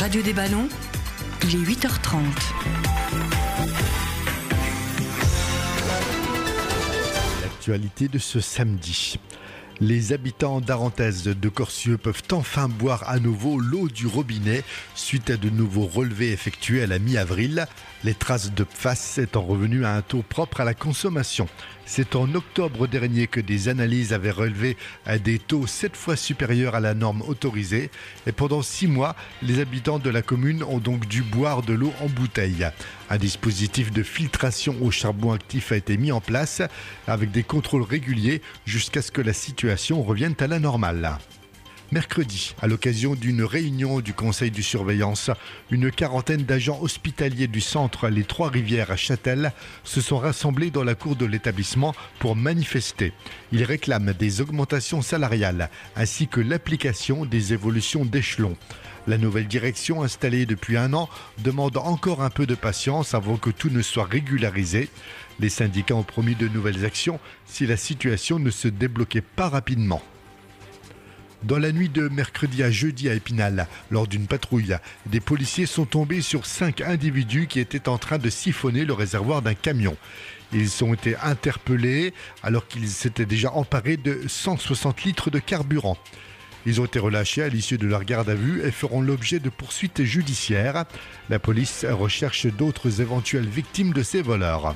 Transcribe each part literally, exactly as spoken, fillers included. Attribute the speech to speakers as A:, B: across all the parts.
A: Radio des Ballons, il est huit heures trente.
B: L'actualité de ce samedi. Les habitants d'Arentaise de Corcieux peuvent enfin boire à nouveau l'eau du robinet suite à de nouveaux relevés effectués à la mi-avril. Les traces de P F A S étant revenues à un taux propre à la consommation. C'est en octobre dernier que des analyses avaient relevé des taux sept fois supérieurs à la norme autorisée. Et pendant six mois, les habitants de la commune ont donc dû boire de l'eau en bouteille. Un dispositif de filtration au charbon actif a été mis en place avec des contrôles réguliers jusqu'à ce que la situation revienne à la normale. Mercredi, à l'occasion d'une réunion du conseil de surveillance, une quarantaine d'agents hospitaliers du centre Les Trois-Rivières à Châtel se sont rassemblés dans la cour de l'établissement pour manifester. Ils réclament des augmentations salariales ainsi que l'application des évolutions d'échelon. La nouvelle direction installée depuis un an demande encore un peu de patience avant que tout ne soit régularisé. Les syndicats ont promis de nouvelles actions si la situation ne se débloquait pas rapidement. Dans la nuit de mercredi à jeudi à Épinal, lors d'une patrouille, des policiers sont tombés sur cinq individus qui étaient en train de siphonner le réservoir d'un camion. Ils ont été interpellés alors qu'ils s'étaient déjà emparés de cent soixante litres de carburant. Ils ont été relâchés à l'issue de leur garde à vue et feront l'objet de poursuites judiciaires. La police recherche d'autres éventuelles victimes de ces voleurs.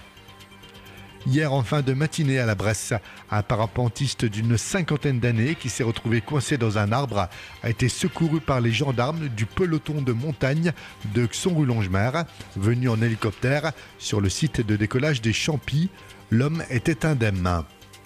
B: Hier, en fin de matinée à la Bresse, un parapentiste d'une cinquantaine d'années qui s'est retrouvé coincé dans un arbre a été secouru par les gendarmes du peloton de montagne de Xonru-Longemer, venu en hélicoptère sur le site de décollage des Champis. L'homme était indemne.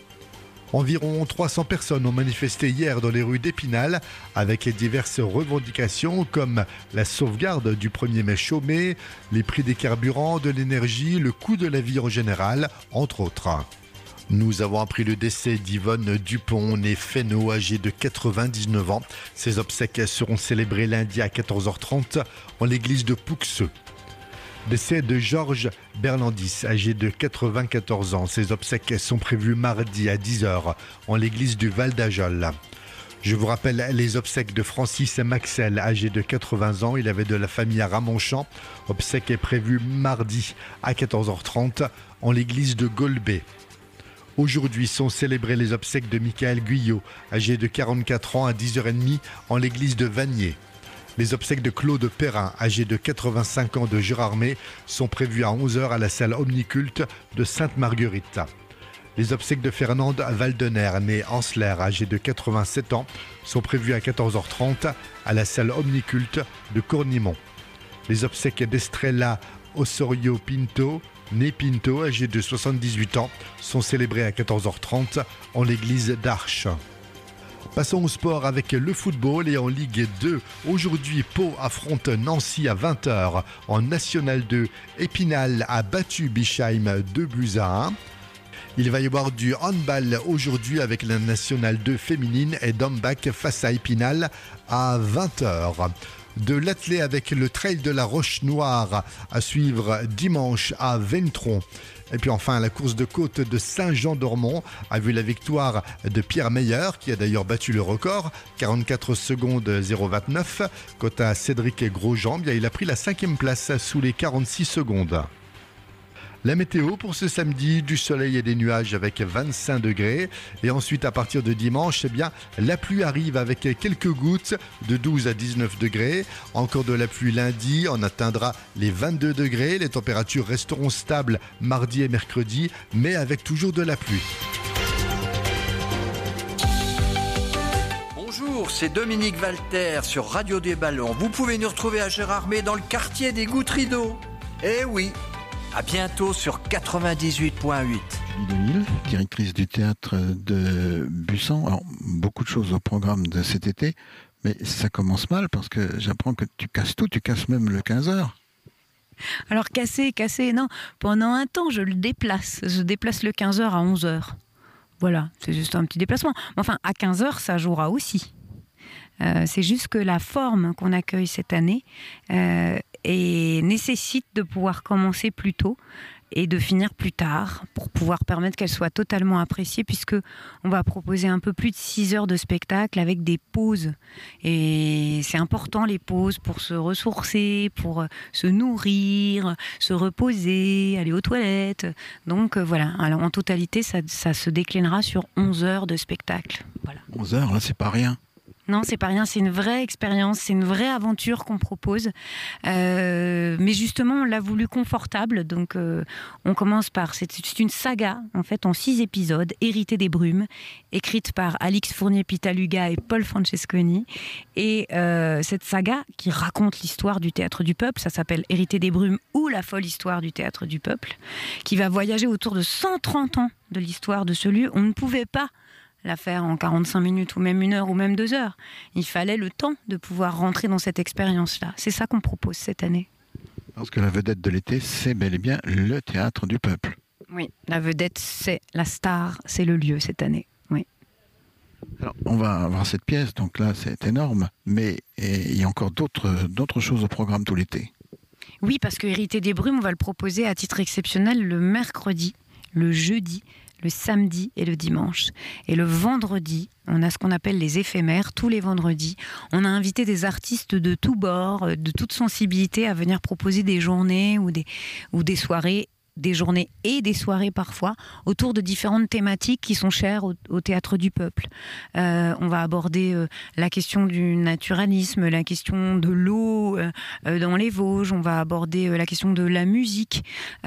B: Environ trois cents personnes ont manifesté hier dans les rues d'Épinal avec diverses revendications comme la sauvegarde du premier mai chômé, les prix des carburants, de l'énergie, le coût de la vie en général, entre autres. Nous avons appris le décès d'Yvonne Dupont, née Fesneau, âgée de quatre-vingt-dix-neuf ans. Ses obsèques seront célébrées lundi à quatorze heures trente en l'église de Pouxeux. Décès de Georges Berlandis, âgé de quatre-vingt-quatorze ans. Ses obsèques sont prévues mardi à dix heures en l'église du Val d'Ajol. Je vous rappelle les obsèques de Francis Maxel, âgé de quatre-vingts ans. Il avait de la famille à Ramonchamp. Obsèques est prévue mardi à quatorze heures trente en l'église de Golbet. Aujourd'hui sont célébrées les obsèques de Michael Guyot, âgé de quarante-quatre ans, à dix heures trente en l'église de Vanier. Les obsèques de Claude Perrin, âgé de quatre-vingt-cinq ans, de Gérardmer, sont prévues à onze heures à la salle Omniculte de Sainte-Marguerite. Les obsèques de Fernande Valdener, née Ansler, âgée de quatre-vingt-sept ans, sont prévues à quatorze heures trente à la salle Omniculte de Cournimont. Les obsèques d'Estrella Osorio Pinto, née Pinto, âgée de soixante-dix-huit ans, sont célébrées à quatorze heures trente en l'église d'Arches. Passons au sport avec le football et en Ligue deux. Aujourd'hui, Pau affronte Nancy à vingt heures. En National deux, Épinal a battu Bischheim deux buts à un. Il va y avoir du handball aujourd'hui avec la National deux féminine et Dombach face à Épinal à vingt heures. De l'athlé avec le trail de la Roche Noire à suivre dimanche à Ventron. Et puis enfin, la course de côte de Saint-Jean-d'Ormont a vu la victoire de Pierre Meyer, qui a d'ailleurs battu le record, quarante-quatre secondes zéro vingt-neuf. Quant à Cédric Grosjean, bien, il a pris la cinquième place sous les quarante-six secondes. La météo pour ce samedi, du soleil et des nuages avec vingt-cinq degrés. Et ensuite, à partir de dimanche, eh bien, la pluie arrive avec quelques gouttes de douze à dix-neuf degrés. Encore de la pluie lundi, on atteindra les vingt-deux degrés. Les températures resteront stables mardi et mercredi, mais avec toujours de la pluie.
C: Bonjour, c'est Dominique Walter sur Radio des Ballons. Vous pouvez nous retrouver à Gérardmer dans le quartier des Gouttes-Rideaux. Eh oui! À bientôt sur quatre-vingt-dix-huit virgule huit.
D: Julie Delisle, directrice du théâtre de Bussan. Alors, beaucoup de choses au programme de cet été, mais ça commence mal parce que j'apprends que tu casses tout, tu casses même le quinze heures.
E: Alors casser, casser, non. Pendant un temps, je le déplace. Je déplace le quinze heures à onze heures. Voilà, c'est juste un petit déplacement. Enfin, à quinze heures, ça jouera aussi. Euh, c'est juste que la forme qu'on accueille cette année euh, et nécessite de pouvoir commencer plus tôt. et de finir plus tard pour pouvoir permettre qu'elle soit totalement appréciée, puisque on va proposer un peu plus de six heures de spectacle avec des pauses. Et c'est important, les pauses, pour se ressourcer, pour se nourrir, se reposer, aller aux toilettes. Donc euh, voilà, alors en totalité, ça, ça se déclinera sur onze heures de spectacle. Voilà.
D: onze heures, là, c'est pas rien.
E: Non, c'est pas rien, c'est une vraie expérience, c'est une vraie aventure qu'on propose. Euh, mais justement, on l'a voulu confortable, donc euh, on commence par... C'est, c'est une saga, en fait, en six épisodes, Héritée des brumes, écrite par Alix Fournier-Pitaluga et Paul Francesconi. Et euh, cette saga, qui raconte l'histoire du Théâtre du Peuple, ça s'appelle Héritée des brumes ou La folle histoire du Théâtre du Peuple, qui va voyager autour de cent trente ans de l'histoire de ce lieu. On ne pouvait pas la faire en quarante-cinq minutes ou même une heure ou même deux heures. Il fallait le temps de pouvoir rentrer dans cette expérience-là. C'est ça qu'on propose cette année.
D: Parce que la vedette de l'été, c'est bel et bien le Théâtre du Peuple.
E: Oui, la vedette, c'est la star, c'est le lieu cette année. Oui.
D: Alors, on va avoir cette pièce, donc là, c'est énorme, mais il y a encore d'autres, d'autres choses au programme tout l'été.
E: Oui, parce que Héritée des brumes, on va le proposer à titre exceptionnel le mercredi, le jeudi, le samedi et le dimanche. Et le vendredi, on a ce qu'on appelle les éphémères. Tous les vendredis, on a invité des artistes de tous bords, de toute sensibilité, à venir proposer des journées ou des, ou des soirées, des journées et des soirées parfois, autour de différentes thématiques qui sont chères au, au Théâtre du Peuple. Euh, on va aborder euh, la question du naturalisme, la question de l'eau euh, dans les Vosges, on va aborder euh, la question de la musique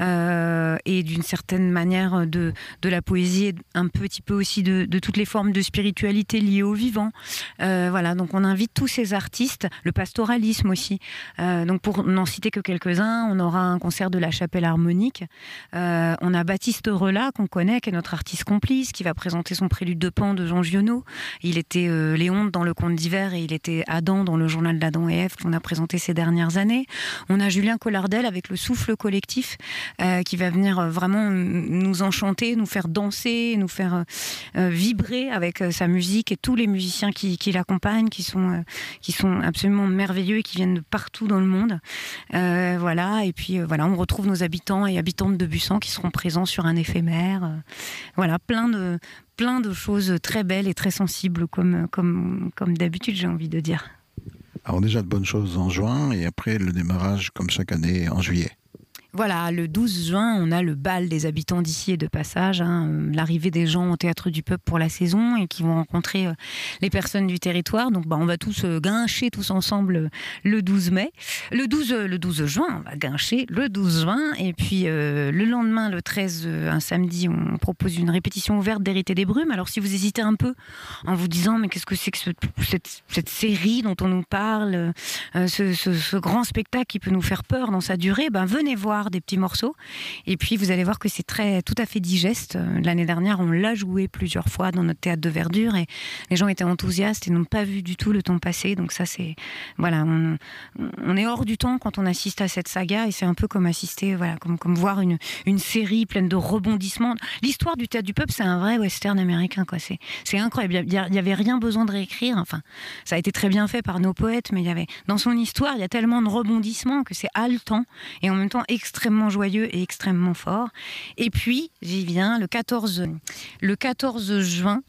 E: euh, et d'une certaine manière de, de la poésie, et un petit peu aussi de, de toutes les formes de spiritualité liées au vivant. Euh, voilà, donc on invite tous ces artistes, le pastoralisme aussi. Euh, donc pour n'en citer que quelques-uns, on aura un concert de la Chapelle Harmonique. Euh, on a Baptiste Relat, qu'on connaît, qui est notre artiste complice, qui va présenter son prélude de Pan de Jean Giono. Il était euh, Léonte dans Le Conte d'hiver et il était Adam dans le journal d'Adam et Ève qu'on a présenté ces dernières années. On a Julien Collardel avec le Souffle Collectif, euh, qui va venir euh, vraiment nous enchanter, nous faire danser, nous faire euh, vibrer avec euh, sa musique, et tous les musiciens qui, qui l'accompagnent, qui sont, euh, qui sont absolument merveilleux et qui viennent de partout dans le monde. Euh, voilà, et puis euh, voilà, on retrouve nos habitants et habitantes de Busan qui seront présents sur un éphémère. Euh, voilà, plein de, plein de choses très belles et très sensibles, comme, comme, comme d'habitude, j'ai envie de dire.
D: Alors déjà de bonnes choses en juin, et après le démarrage, comme chaque année, en juillet.
E: Voilà, le douze juin, on a le bal des habitants d'ici et de passage, hein, l'arrivée des gens au Théâtre du Peuple pour la saison et qui vont rencontrer euh, les personnes du territoire. Donc bah, on va tous euh, guincher tous ensemble euh, le douze mai. Le douze, euh, le douze juin, on va guincher le douze juin. Et puis euh, le lendemain, le treize, euh, un samedi, on propose une répétition ouverte d'Héritée des brumes. Alors si vous hésitez un peu en vous disant mais qu'est-ce que c'est que ce, cette, cette série dont on nous parle, euh, ce, ce, ce grand spectacle qui peut nous faire peur dans sa durée, ben venez voir des petits morceaux et puis vous allez voir que c'est très, tout à fait digeste. L'année dernière on l'a joué plusieurs fois dans notre théâtre de verdure et les gens étaient enthousiastes et n'ont pas vu du tout le temps passer. Donc ça c'est, voilà, on, on est hors du temps quand on assiste à cette saga et c'est un peu comme assister, voilà, comme, comme voir une, une série pleine de rebondissements. L'histoire du Théâtre du Peuple, c'est un vrai western américain, quoi. C'est, c'est incroyable, il n'y avait rien besoin de réécrire, enfin ça a été très bien fait par nos poètes, mais il y avait, dans son histoire il y a tellement de rebondissements que c'est haletant et en même temps extrêmement joyeux et extrêmement fort. Et puis, j'y viens, le quatorze, le quatorze juin,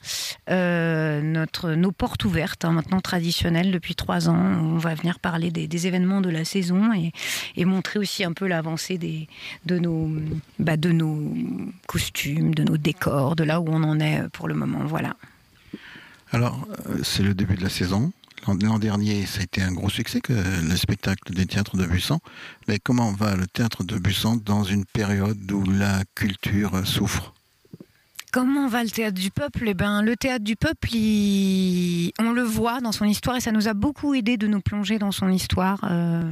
E: euh, notre, nos portes ouvertes, hein, maintenant traditionnelles depuis trois ans, on va venir parler des, des événements de la saison et, et montrer aussi un peu l'avancée des, de, nos, bah, de nos costumes, de nos décors, de là où on en est pour le moment. Voilà.
D: Alors, c'est le début de la saison. L'an dernier, ça a été un gros succès, que le spectacle des théâtres de Busan. Mais comment va le théâtre de Busan dans une période où la culture souffre ?
E: Comment va le Théâtre du Peuple ? Eh ben, le Théâtre du Peuple, il... on le voit dans son histoire et ça nous a beaucoup aidé de nous plonger dans son histoire. Euh...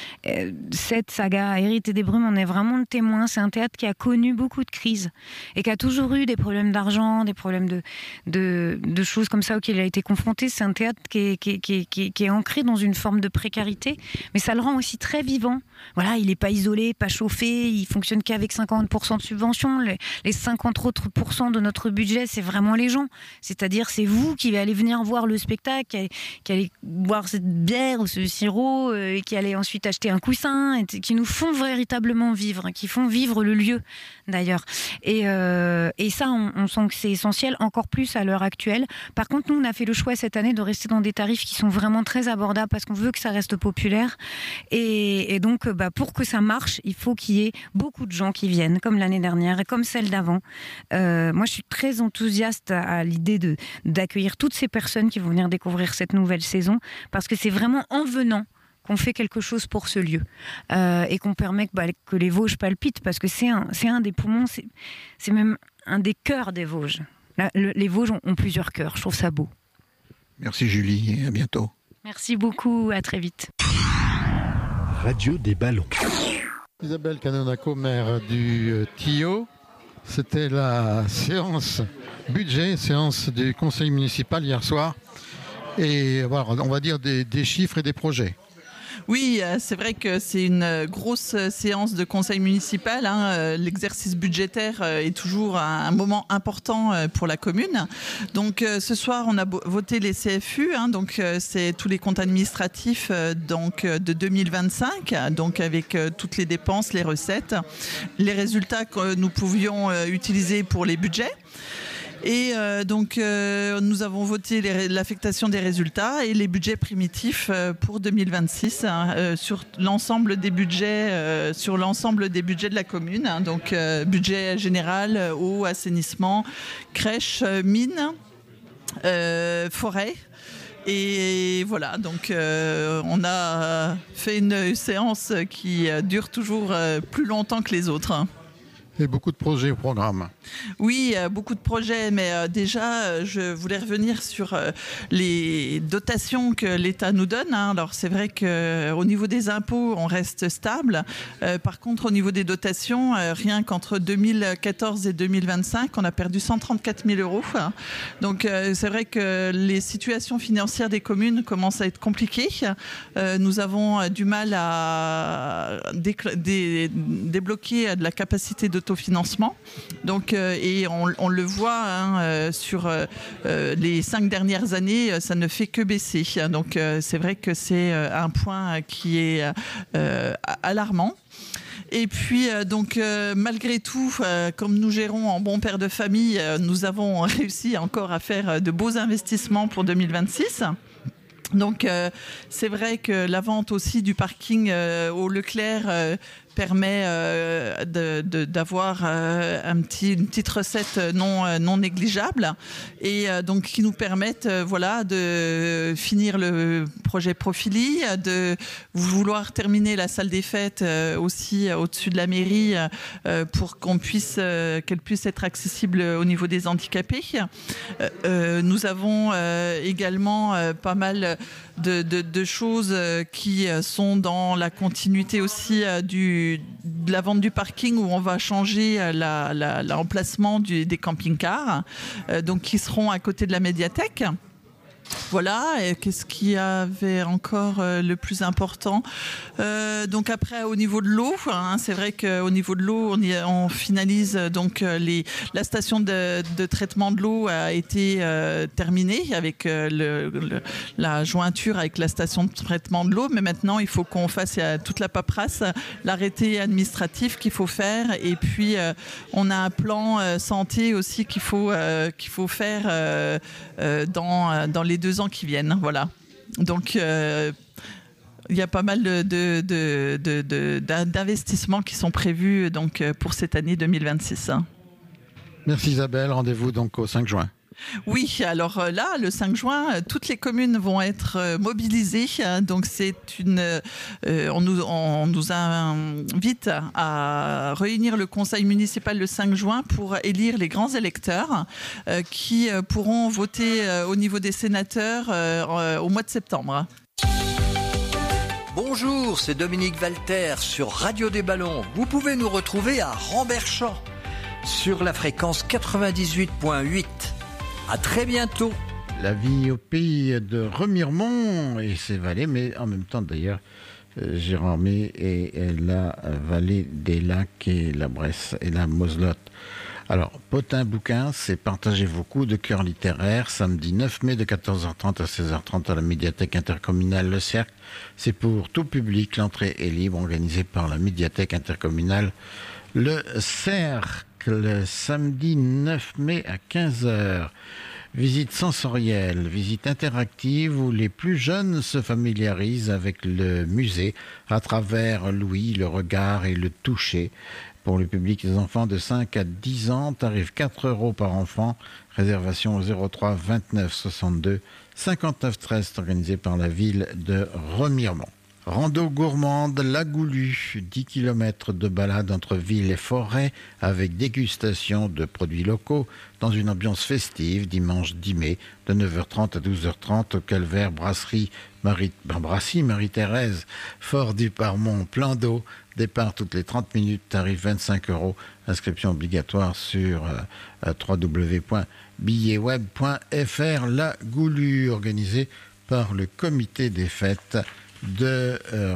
E: Cette saga Héritée des brumes, on est vraiment le témoin. C'est un théâtre qui a connu beaucoup de crises et qui a toujours eu des problèmes d'argent, des problèmes de, de, de choses comme ça auxquelles il a été confronté. C'est un théâtre qui est, qui, est, qui, est, qui, est, qui est ancré dans une forme de précarité, mais ça le rend aussi très vivant. Voilà, il n'est pas isolé, pas chauffé, il fonctionne qu'avec cinquante pour cent de subventions. Les, les cinquante autres pourcents cent de notre budget, c'est vraiment les gens. C'est-à-dire, c'est vous qui allez venir voir le spectacle, qui allez boire cette bière ou ce sirop, euh, et qui allez ensuite acheter un coussin, et t- qui nous font véritablement vivre, qui font vivre le lieu, d'ailleurs. Et, euh, et ça, on, on sent que c'est essentiel, encore plus à l'heure actuelle. Par contre, nous, on a fait le choix cette année de rester dans des tarifs qui sont vraiment très abordables, parce qu'on veut que ça reste populaire. Et, et donc, bah, pour que ça marche, il faut qu'il y ait beaucoup de gens qui viennent, comme l'année dernière et comme celle d'avant. Euh, moi, je suis très enthousiaste à, à l'idée de, d'accueillir toutes ces personnes qui vont venir découvrir cette nouvelle saison, parce que c'est vraiment en venant qu'on fait quelque chose pour ce lieu, euh, et qu'on permet que, bah, que les Vosges palpitent, parce que c'est un, c'est un des poumons, c'est, c'est même un des cœurs des Vosges. Là, le, les Vosges ont, ont plusieurs cœurs, je trouve ça beau.
D: Merci Julie et à bientôt.
E: Merci beaucoup, à très vite.
B: Radio des Ballons.
F: Isabelle Canonaco, maire du euh, Tillot. C'était la séance budget, séance du conseil municipal hier soir. Et voilà, on va dire des, des chiffres et des projets.
G: Oui, c'est vrai que c'est une grosse séance de conseil municipal. Hein. L'exercice budgétaire est toujours un moment important pour la commune. Donc ce soir, on a voté les C F U, hein, donc c'est tous les comptes administratifs donc, de deux mille vingt-cinq, donc avec toutes les dépenses, les recettes, les résultats que nous pouvions utiliser pour les budgets. Et euh, donc euh, nous avons voté les, l'affectation des résultats et les budgets primitifs euh, pour deux mille vingt-six, hein, euh, sur l'ensemble des budgets, euh, sur l'ensemble des budgets de la commune. Hein, donc euh, budget général, eau, assainissement, crèche, mine, euh, forêt. Et voilà, donc euh, on a fait une séance qui dure toujours euh, plus longtemps que les autres. Hein.
F: Et beaucoup de projets au programme.
G: Oui, euh, beaucoup de projets, mais euh, déjà, euh, je voulais revenir sur euh, les dotations que l'État nous donne. Hein. Alors, c'est vrai qu'au niveau des impôts, on reste stable. Euh, par contre, au niveau des dotations, euh, rien qu'entre deux mille quatorze et deux mille vingt-cinq, on a perdu cent trente-quatre mille euros. Donc, euh, c'est vrai que les situations financières des communes commencent à être compliquées. Euh, nous avons du mal à décl- dé- débloquer de la capacité d'autonomie financement. Donc, euh, et on, on le voit hein, euh, sur euh, les cinq dernières années, ça ne fait que baisser. Donc, euh, c'est vrai que c'est un point qui est euh, alarmant. Et puis, euh, donc, euh, malgré tout, euh, comme nous gérons en bon père de famille, euh, nous avons réussi encore à faire de beaux investissements pour deux mille vingt-six. Donc, euh, c'est vrai que la vente aussi du parking euh, au Leclerc euh, permet euh, de, de, d'avoir euh, un petit, une petite recette non, euh, non négligeable et euh, donc qui nous permettent euh, voilà, de finir le projet Profili, de vouloir terminer la salle des fêtes euh, aussi euh, au-dessus de la mairie euh, pour qu'on puisse, euh, qu'elle puisse être accessible au niveau des handicapés. Euh, euh, nous avons euh, également euh, pas mal de, de, de choses qui sont dans la continuité aussi du de la vente du parking où on va changer la, la, l'emplacement du, des camping-cars, euh, donc qui seront à côté de la médiathèque. Voilà, et qu'est-ce qu'il y avait encore euh, le plus important euh, donc après au niveau de l'eau, hein, c'est vrai qu'au niveau de l'eau on, y, on finalise donc les, la station de, de traitement de l'eau a été euh, terminée avec euh, le, le, la jointure avec la station de traitement de l'eau, mais maintenant il faut qu'on fasse euh, toute la paperasse, l'arrêté administratif qu'il faut faire et puis euh, on a un plan euh, santé aussi qu'il faut, euh, qu'il faut faire euh, euh, dans, dans les deux ans qui viennent, voilà. Donc euh, il y a pas mal de, de, de, de, de, d'investissements qui sont prévus donc pour cette année deux mille vingt-six.
F: Merci Isabelle, rendez-vous donc au cinq juin.
G: Oui, alors là, le cinq juin, toutes les communes vont être mobilisées. Donc, c'est une, euh, on, nous, on nous invite à réunir le conseil municipal le cinq juin pour élire les grands électeurs euh, qui pourront voter euh, au niveau des sénateurs euh, au mois de septembre.
C: Bonjour, c'est Dominique Valter sur Radio des Ballons. Vous pouvez nous retrouver à Ramberchamp sur la fréquence quatre-vingt-dix-huit virgule huit. À très bientôt.
F: La vie au pays de Remiremont et ses vallées, mais en même temps d'ailleurs, euh, Gérardmer et, et la vallée des Lacs et la Bresse et la Moselotte.
D: Alors, Potin Bouquin, c'est Partagez vos coups de cœur littéraire, samedi neuf mai de quatorze heures trente à seize heures trente à la médiathèque intercommunale Le Cercle. C'est pour tout public, l'entrée est libre, organisée par la médiathèque intercommunale Le Cercle, samedi neuf mai à quinze heures. Visite sensorielle, visite interactive où les plus jeunes se familiarisent avec le musée à travers l'ouïe, le regard et le toucher. Pour le public des enfants de cinq à dix ans, tarif quatre euros par enfant. Réservation au zéro trois vingt-neuf soixante-deux cinquante-neuf treize, organisé par la ville de Remiremont. Rando gourmande, La Goulue, dix kilomètres de balade entre ville et forêt avec dégustation de produits locaux dans une ambiance festive dimanche dix mai de neuf heures trente à douze heures trente au Calvaire Brasserie Marie, Brasserie Marie-Thérèse, Fort du Parmont, Plan d'eau. Départ toutes les trente minutes, tarif vingt-cinq euros. Inscription obligatoire sur euh, w w w point billet web point f r. La Goulue, organisée par le comité des fêtes de euh,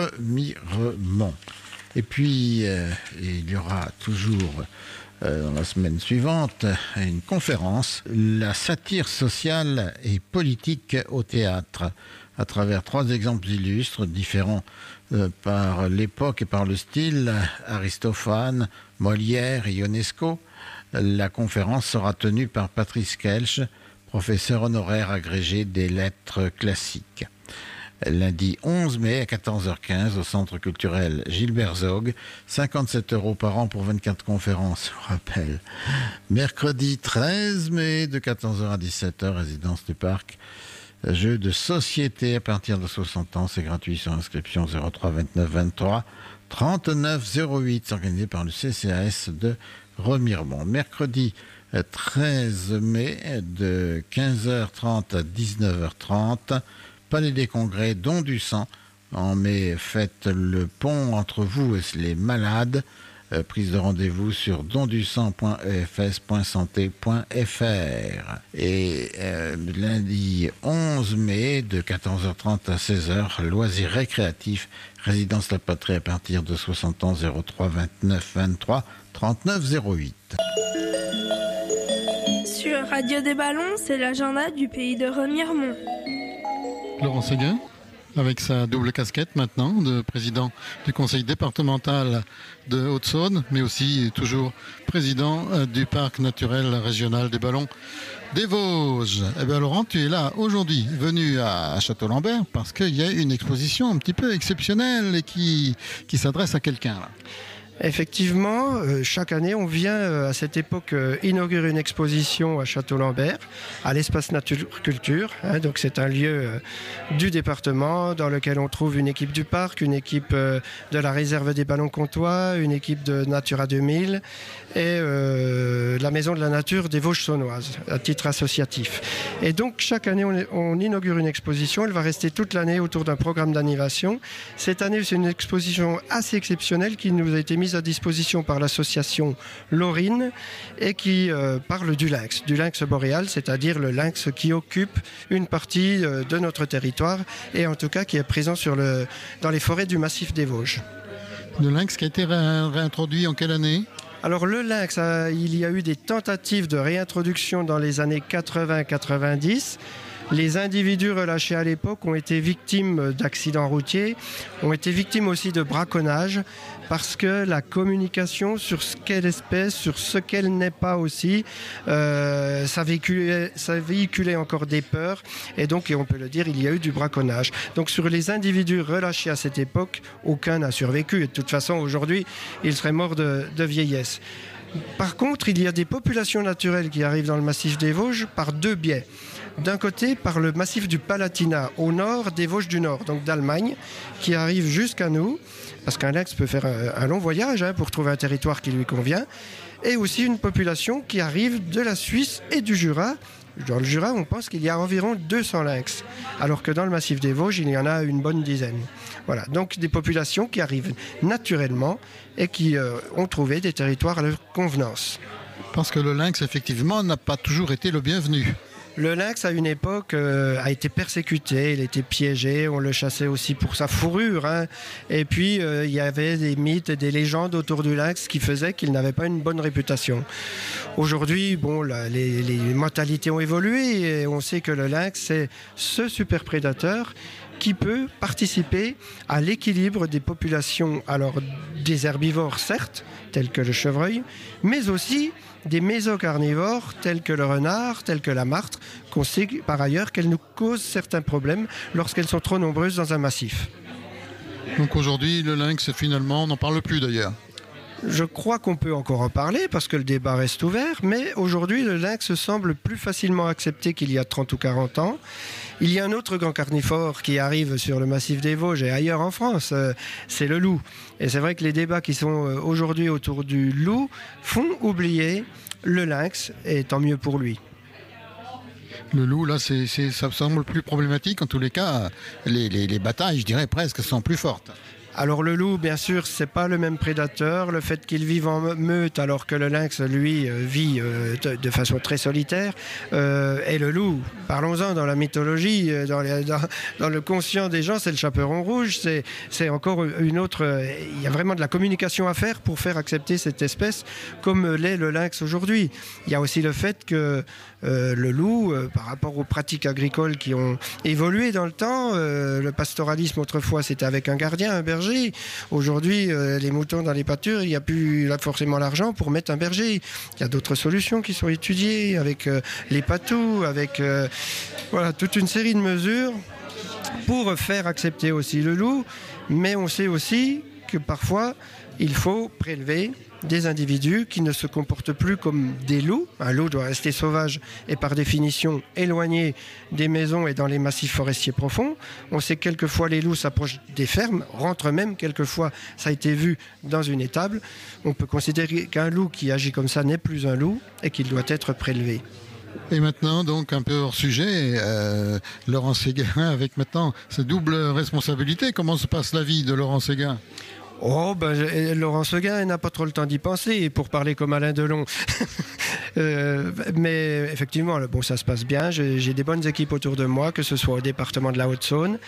D: Remiremont. Et puis, euh, il y aura toujours, euh, dans la semaine suivante, une conférence, la satire sociale et politique au théâtre, à travers trois exemples illustres, différents euh, par l'époque et par le style, Aristophane, Molière et Ionesco. La conférence sera tenue par Patrice Kelch, professeur honoraire agrégé des lettres classiques. Lundi onze mai à quatorze heures quinze au Centre culturel Gilbert Zog, cinquante-sept euros par an pour vingt-quatre conférences, je rappelle. Mercredi treize mai de quatorze heures à dix-sept heures, résidence du Parc. Jeux de société à partir de soixante ans, c'est gratuit sur inscription zéro trois vingt-neuf vingt-trois trente-neuf zéro huit, organisé par le C C A S de Remiremont. Mercredi treize mai de quinze heures trente à dix-neuf heures trente, Palais des Congrès, don du sang. En mai, faites le pont entre vous et les malades. Euh, prise de rendez-vous sur don du sang point e f s point santé point f r. Et euh, lundi onze mai, de quatorze heures trente à seize heures, loisirs récréatifs, résidence La Patrie à partir de soixante ans, zéro trois vingt-neuf vingt-trois trente-neuf zéro huit.
H: Sur Radio des Ballons, c'est l'agenda du pays de Remiremont.
F: Laurent Séguin, avec sa double casquette maintenant de président du conseil départemental de Haute-Saône, mais aussi toujours président du parc naturel régional des Ballons des Vosges. Eh bien Laurent, tu es là aujourd'hui, venu à Château-Lambert, parce qu'il y a une exposition un petit peu exceptionnelle et qui, qui s'adresse à quelqu'un là.
I: Effectivement, euh, chaque année, on vient euh, à cette époque euh, inaugurer une exposition à Château-Lambert, à l'espace Nature Culture. Hein, donc c'est un lieu euh, du département dans lequel on trouve une équipe du parc, une équipe euh, de la réserve des ballons comtois, une équipe de Natura deux mille et euh, la Maison de la Nature des Vosges saunoises, à titre associatif. Et donc chaque année, on, on inaugure une exposition. Elle va rester toute l'année autour d'un programme d'animation. Cette année, c'est une exposition assez exceptionnelle qui nous a été mise à disposition par l'association Laurine et qui euh, parle du lynx, du lynx boréal, c'est-à-dire le lynx qui occupe une partie euh, de notre territoire et en tout cas qui est présent sur le, dans les forêts du massif des Vosges.
F: Le lynx qui a été ré- réintroduit en quelle année ?
I: Alors le lynx, euh, il y a eu des tentatives de réintroduction dans les années quatre-vingts quatre-vingt-dix. Les individus relâchés à l'époque ont été victimes d'accidents routiers, ont été victimes aussi de braconnage, parce que la communication sur ce qu'est l'espèce, sur ce qu'elle n'est pas aussi, euh, ça, véhiculait, ça véhiculait encore des peurs, et donc, et on peut le dire, il y a eu du braconnage. Donc sur les individus relâchés à cette époque, aucun n'a survécu, et de toute façon aujourd'hui, ils seraient morts de, de vieillesse. Par contre, il y a des populations naturelles qui arrivent dans le massif des Vosges par deux biais. D'un côté, par le massif du Palatinat, au nord des Vosges du Nord, donc d'Allemagne, qui arrive jusqu'à nous, parce qu'un lynx peut faire un, un long voyage hein, pour trouver un territoire qui lui convient, et aussi une population qui arrive de la Suisse et du Jura. Dans le Jura, on pense qu'il y a environ deux cents lynx, alors que dans le massif des Vosges, il y en a une bonne dizaine. Voilà, donc des populations qui arrivent naturellement et qui euh, ont trouvé des territoires à leur convenance.
F: Parce que le lynx, effectivement, n'a pas toujours été le bienvenu.
I: Le lynx, à une époque, euh, a été persécuté, il était piégé, on le chassait aussi pour sa fourrure. Hein. Et puis, euh, il y avait des mythes et des légendes autour du lynx qui faisaient qu'il n'avait pas une bonne réputation. Aujourd'hui, bon, la, les, les mentalités ont évolué et on sait que le lynx, c'est ce super prédateur qui peut participer à l'équilibre des populations, alors des herbivores certes, tels que le chevreuil, mais aussi des mésocarnivores tels que le renard, tels que la martre, qu'on sait par ailleurs qu'elles nous causent certains problèmes lorsqu'elles sont trop nombreuses dans un massif.
F: Donc aujourd'hui, le lynx, finalement, on n'en parle plus d'ailleurs.
I: Je crois qu'on peut encore en parler parce que le débat reste ouvert, mais aujourd'hui, le lynx semble plus facilement accepté qu'il y a trente ou quarante ans. Il y a un autre grand carnivore qui arrive sur le massif des Vosges et ailleurs en France, euh, c'est le loup. Et c'est vrai que les débats qui sont aujourd'hui autour du loup font oublier le lynx, et tant mieux pour lui.
F: Le loup, là, c'est, c'est, ça semble plus problématique. En tous les cas, les, les, les batailles, je dirais presque, sont plus fortes.
I: Alors le loup, bien sûr, c'est pas le même prédateur. Le fait qu'il vive en meute alors que le lynx, lui, vit de façon très solitaire. Euh, et le loup, parlons-en dans la mythologie, dans, les, dans, dans le conscient des gens, c'est le chaperon rouge. C'est, c'est encore une autre... Il y a vraiment de la communication à faire pour faire accepter cette espèce comme l'est le lynx aujourd'hui. Il y a aussi le fait que euh, le loup, euh, par rapport aux pratiques agricoles qui ont évolué dans le temps, euh, le pastoralisme autrefois c'était avec un gardien, un berger. Aujourd'hui, euh, les moutons dans les pâtures, il n'y a plus là, forcément l'argent pour mettre un berger. Il y a d'autres solutions qui sont étudiées avec euh, les patous, avec euh, voilà, toute une série de mesures pour faire accepter aussi le loup. Mais on sait aussi que parfois, il faut prélever des individus qui ne se comportent plus comme des loups. Un loup doit rester sauvage et par définition éloigné des maisons et dans les massifs forestiers profonds. On sait que quelquefois les loups s'approchent des fermes, rentrent même, quelquefois ça a été vu dans une étable. On peut considérer qu'un loup qui agit comme ça n'est plus un loup et qu'il doit être prélevé.
F: Et maintenant, donc un peu hors sujet, euh, Laurent Séguin avec maintenant sa double responsabilité. Comment se passe la vie de Laurent Séguin ?
I: Oh, ben, Laurent Séguin n'a pas trop le temps d'y penser, pour parler comme Alain Delon. euh, mais effectivement, bon, ça se passe bien. J'ai, j'ai des bonnes équipes autour de moi, que ce soit au département de la Haute-Saône,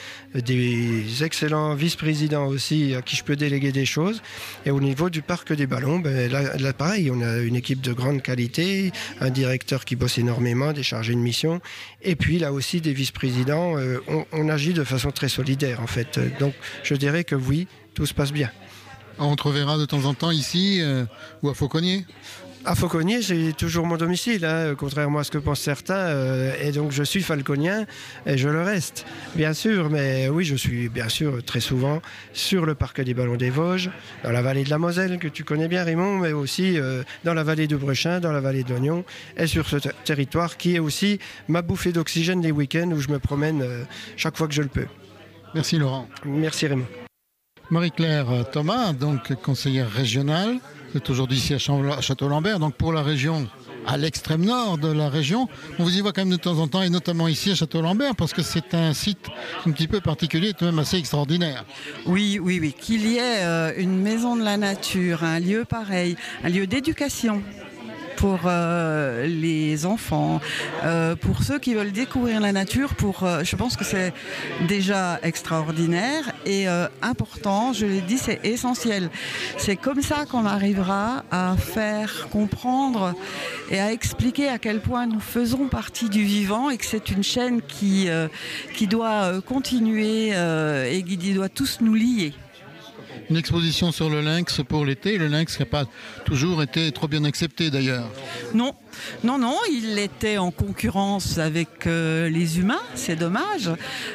I: des excellents vice-présidents aussi à qui je peux déléguer des choses. Et au niveau du parc des ballons, ben, là, là, pareil, on a une équipe de grande qualité, un directeur qui bosse énormément, des chargés de mission. Et puis là aussi, des vice-présidents. Euh, on, on agit de façon très solidaire, en fait. Donc, je dirais que oui, tout se passe bien.
F: On te reverra de temps en temps ici euh, ou à Fauconnier ?
I: À Fauconnier, j'ai toujours mon domicile, hein, contrairement à ce que pensent certains. Euh, et donc, je suis falconien et je le reste, bien sûr. Mais oui, je suis bien sûr très souvent sur le parc des Ballons des Vosges, dans la vallée de la Moselle, que tu connais bien, Raymond, mais aussi euh, dans la vallée de Brechin, dans la vallée d'Oignon, et sur ce ter- territoire qui est aussi ma bouffée d'oxygène les week-ends où je me promène euh, chaque fois que je le peux.
F: Merci Laurent.
I: Merci Raymond.
F: Marie-Claire Thomas, donc conseillère régionale, c'est aujourd'hui ici à Château-Lambert, donc pour la région, à l'extrême nord de la région. On vous y voit quand même de temps en temps, et notamment ici à Château-Lambert, parce que c'est un site un petit peu particulier, tout de même assez extraordinaire.
J: Oui, oui, oui, qu'il y ait euh, une maison de la nature, un lieu pareil, un lieu d'éducation pour euh, les enfants, euh, pour ceux qui veulent découvrir la nature. Pour, euh, je pense que c'est déjà extraordinaire et euh, important, je l'ai dit, c'est essentiel. C'est comme ça qu'on arrivera à faire comprendre et à expliquer à quel point nous faisons partie du vivant et que c'est une chaîne qui, euh, qui doit continuer euh, et qui doit tous nous lier.
F: Une exposition sur le lynx pour l'été, le lynx qui n'a pas toujours été trop bien accepté d'ailleurs.
J: Non, non, non, il était en concurrence avec euh, les humains, c'est dommage.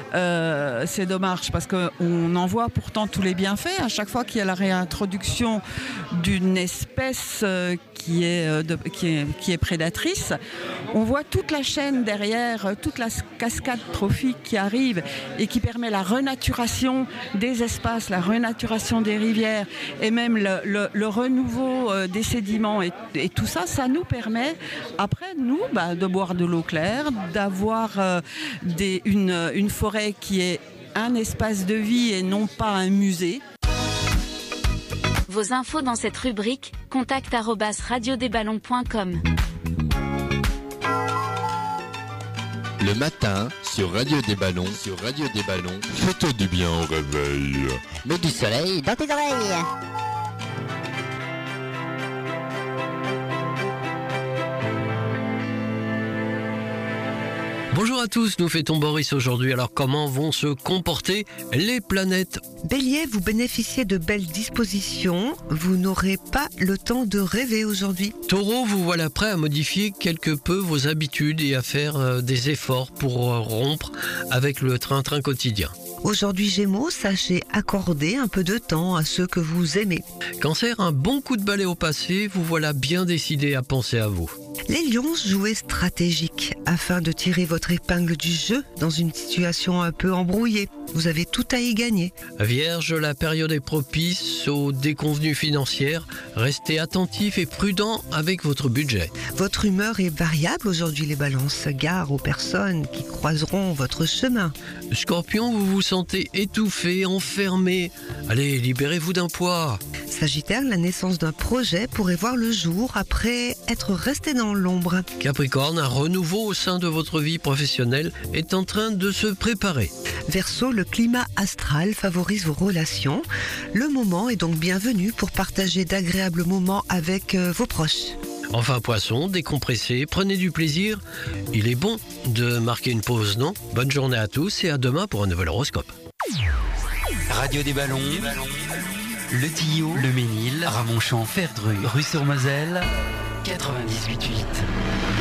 J: Euh, c'est dommage parce qu'on en voit pourtant tous les bienfaits. À chaque fois qu'il y a la réintroduction d'une espèce euh, qui, est, euh, de, qui, est, qui est prédatrice, on voit toute la chaîne derrière, toute la cascade trophique qui arrive et qui permet la renaturation des espaces, la renaturation des rivières et même le, le, le renouveau euh, des sédiments et, et tout ça, ça nous permet après nous bah, de boire de l'eau claire, d'avoir euh, des, une, une forêt qui est un espace de vie et non pas un musée.
K: Vos infos dans cette rubrique, contact arobase radio des ballons point com.
L: Le matin, sur Radio des Ballons, sur Radio des Ballons, fais-toi du bien au réveil.
M: Mets du soleil dans tes oreilles.
N: Bonjour à tous, nous fêtons Boris aujourd'hui. Alors comment vont se comporter les planètes ?
O: Bélier, vous bénéficiez de belles dispositions. Vous n'aurez pas le temps de rêver aujourd'hui.
N: Taureau, vous voilà prêt à modifier quelque peu vos habitudes et à faire euh, des efforts pour euh, rompre avec le train-train quotidien.
O: Aujourd'hui Gémeaux, sachez accorder un peu de temps à ceux que vous aimez.
N: Cancer, un bon coup de balai au passé, vous voilà bien décidé à penser à vous.
O: Les lions, jouez stratégique afin de tirer votre épingle du jeu dans une situation un peu embrouillée. Vous avez tout à y gagner.
N: Vierge, la période est propice aux déconvenues financières. Restez attentif et prudent avec votre budget.
O: Votre humeur est variable aujourd'hui les balances. Gare aux personnes qui croiseront votre chemin.
N: Scorpion, vous vous sentez étouffé, enfermé. Allez, libérez-vous d'un poids.
O: Sagittaire, la naissance d'un projet pourrait voir le jour après être resté dans l'ombre.
N: Capricorne, un renouveau au sein de votre vie professionnelle est en train de se préparer.
O: Verseau, le climat astral favorise vos relations. Le moment est donc bienvenu pour partager d'agréables moments avec euh, vos proches.
N: Enfin Poisson, décompressez, prenez du plaisir. Il est bon de marquer une pause, non ? Bonne journée à tous et à demain pour un nouvel horoscope.
P: Radio des Ballons, Le Tillot, Le Ménil, Ramonchamp, Ferdru, Rue-sur-Moselle, quatre-vingt-dix-huit virgule huit.